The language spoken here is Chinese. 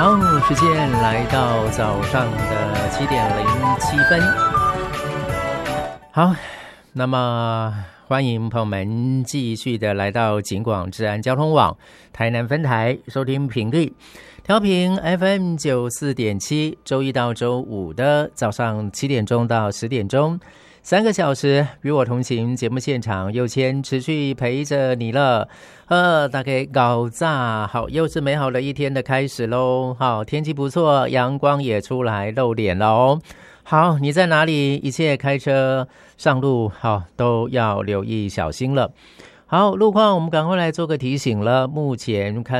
好，时间来到早上的7:07。好，那么欢迎朋友们继续的来到警广治安交通网台南分台收听频率，调频 FM94.7，周一到周五的早上7点钟到10点钟，3个小时与我同行，节目现场佑谦持续陪着你了。大概搞炸好，又是美好的一天的开始咯。好，天气不错，阳光也出来露脸咯。好，你在哪里？一切开车上路好都要留意小心了。好，路况我们赶快来做个提醒了。目前看